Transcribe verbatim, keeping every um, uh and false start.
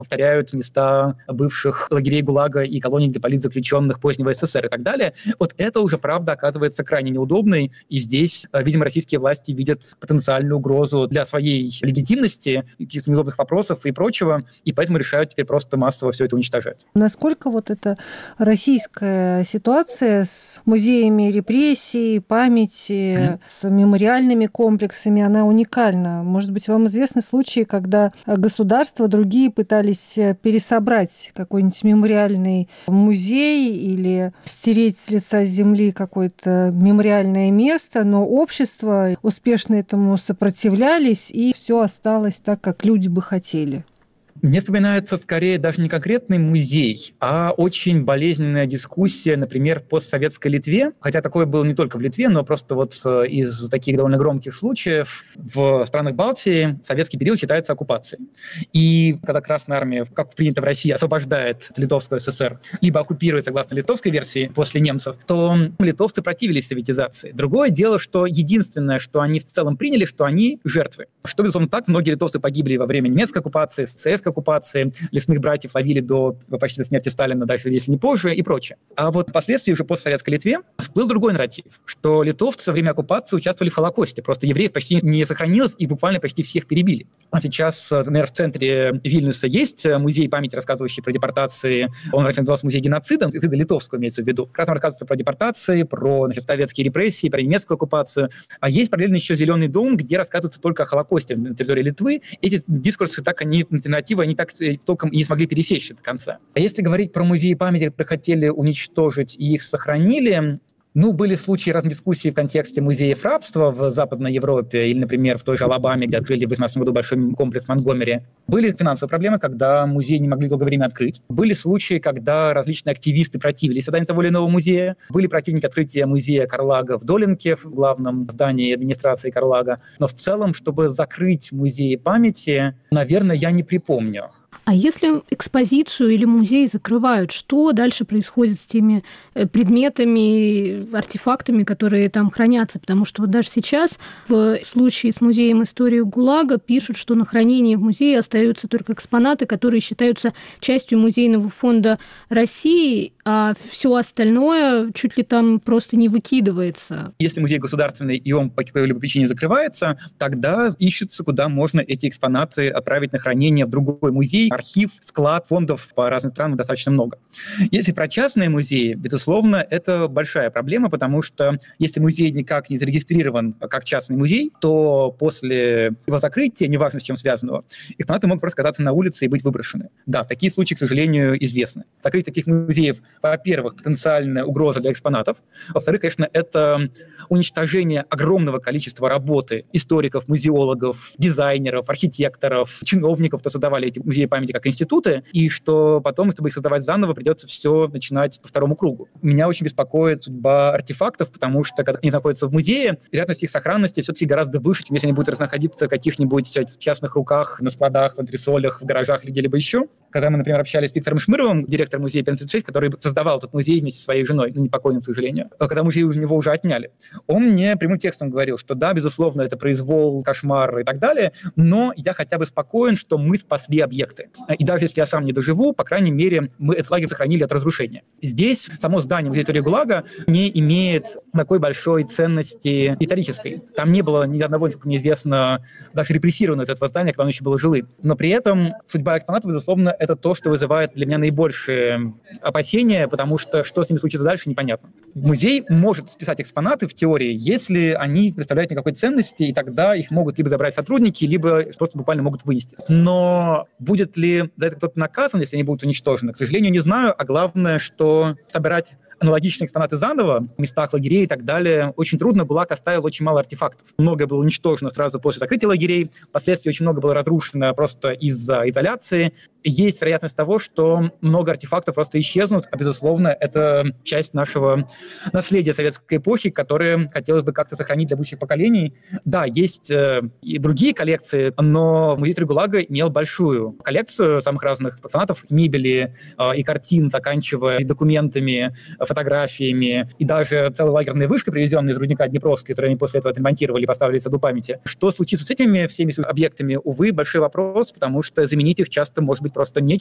повторяют места бывших лагерей ГУЛАГа и колоний для политзаключенных позднего СССР и так далее. Вот это уже, правда, оказывается крайне неудобной, и здесь, видимо, российские власти видят потенциальную угрозу для своей легитимности, каких-то неудобных вопросов и прочего, и поэтому решают теперь просто массово все это уничтожать. Насколько вот эта российская ситуация с музеями репрессий, памяти, mm-hmm. с мемориальными комплексами, она уникальна? Может быть, вам известны случаи, когда государства другие пытались пересобрать какой-нибудь мемориальный музей или стереть с лица земли какое-то мемориальное место, но общество успешно этому сопротивлялись, и все осталось так, как люди бы хотели? Мне вспоминается скорее даже не конкретный музей, а очень болезненная дискуссия, например, в постсоветской Литве. Хотя такое было не только в Литве, но просто вот из таких довольно громких случаев в странах Балтии советский период считается оккупацией. И когда Красная Армия, как принято в России, освобождает Литовскую ССР, либо оккупирует, согласно литовской версии, после немцев, то литовцы противились советизации. Другое дело, что единственное, что они в целом приняли, что они жертвы. Что, безусловно, так. Многие литовцы погибли во время немецкой оккупации, советской оккупации, лесных братьев ловили до почти до смерти Сталина, даже если не позже, и прочее. А вот впоследствии уже постсоветской Литве всплыл другой нарратив, что литовцы во время оккупации участвовали в Холокосте. Просто евреев почти не сохранилось, и буквально почти всех перебили. А сейчас, например, в центре Вильнюса есть музей памяти, рассказывающий про депортации. Он раньше назывался музей геноцида, геноцида литовского имеется в виду. Как раз там рассказывается про депортации, про, значит, советские репрессии, про немецкую оккупацию. А есть параллельно еще «Зеленый дом», где рассказывается только о Холокосте на территории Литвы. Эти дискурсы так, они, альтернативы, они так толком и не смогли пересечься до конца. А если говорить про музеи памяти, которые хотели уничтожить и их сохранили, ну, были случаи разных дискуссий в контексте музеев рабства в Западной Европе или, например, в той же Алабаме, где открыли в восемнадцатом году большой комплекс в Монтгомери. Были финансовые проблемы, когда музей не могли долгое время открыть. Были случаи, когда различные активисты противились созданию того или иного музея. Были противники открытия музея Карлага в Долинке, в главном здании администрации Карлага. Но в целом, чтобы закрыть музеи памяти, наверное, я не припомню. А если экспозицию или музей закрывают, что дальше происходит с теми предметами, артефактами, которые там хранятся? Потому что вот даже сейчас в случае с музеем истории ГУЛАГа пишут, что на хранении в музее остаются только экспонаты, которые считаются частью музейного фонда России, а все остальное чуть ли там просто не выкидывается. Если музей государственный, и он по какой-либо причине закрывается, тогда ищется, куда можно эти экспонаты отправить на хранение в другой музей, архив, склад фондов по разным странам достаточно много. Если про частные музеи, безусловно, это большая проблема, потому что если музей никак не зарегистрирован как частный музей, то после его закрытия, неважно с чем связанного, экспонаты могут просто оказаться на улице и быть выброшены. Да, такие случаи, к сожалению, известны. Закрытие таких музеев, во-первых, потенциальная угроза для экспонатов, во-вторых, конечно, это уничтожение огромного количества работы историков, музеологов, дизайнеров, архитекторов, чиновников, кто создавали эти музеи памяти как институты, и что потом, чтобы их создавать заново, придется все начинать по второму кругу. Меня очень беспокоит судьба артефактов, потому что, когда они находятся в музее, вероятность их сохранности все-таки гораздо выше, чем если они будут находиться в каких-нибудь частных руках, на складах, в антресолях, в гаражах или где-либо еще. Когда мы, например, общались с Виктором Шмыровым, директором музея П тридцать шесть, который создавал этот музей вместе со своей женой, ну, непокойным, к сожалению, когда музей у него уже отняли, он мне прямым текстом говорил, что да, безусловно, это произвол, кошмар и так далее, но я хотя бы спокоен, что мы спасли объекты. И даже если я сам не доживу, по крайней мере, мы этот лагерь сохранили от разрушения. Здесь само здание музея истории ГУЛАГа не имеет такой большой ценности исторической. Там не было ни одного, насколько мне известно, даже репрессированного из этого здания, когда оно еще было жилым. Но при этом судьба экспонатов, безусловно, это то, что вызывает для меня наибольшие опасения, потому что что с ними случится дальше, непонятно. Музей может списать экспонаты в теории, если они представляют никакой ценности, и тогда их могут либо забрать сотрудники, либо просто буквально могут вынести. Но будет ли за это кто-то наказан, если они будут уничтожены? К сожалению, не знаю, а главное, что собирать аналогичные экспонаты заново в местах лагерей и так далее очень трудно. ГУЛАГ оставил очень мало артефактов. Многое было уничтожено сразу после закрытия лагерей, впоследствии очень много было разрушено просто из-за изоляции. Есть вероятность того, что много артефактов просто исчезнут, а, безусловно, это часть нашего наследия советской эпохи, которое хотелось бы как-то сохранить для будущих поколений. Да, есть э, и другие коллекции, но музей истории ГУЛАГа имел большую коллекцию самых разных экспонатов, мебели э, и картин, заканчивая документами, фотографиями, и даже целая лагерная вышка, привезенная из рудника Днепровской, которую они после этого отремонтировали и поставили в саду памяти. Что случится с этими всеми объектами, увы, большой вопрос, потому что заменить их часто может быть просто нечем.